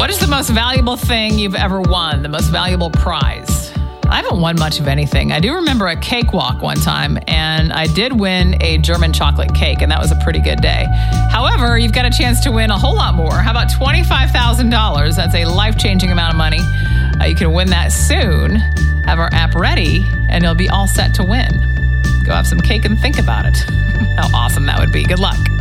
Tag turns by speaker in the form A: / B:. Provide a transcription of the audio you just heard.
A: What is the most valuable thing you've ever won? The most valuable prize? I haven't won much of anything. I do remember a cakewalk one time, and I did win a German chocolate cake, and that was a pretty good day. However, you've got a chance to win a whole lot more. How about $25,000? That's a life-changing amount of money. You can win that soon. Have our app ready, and you'll be all set to win. Go have some cake and think about it. How awesome that would be. Good luck.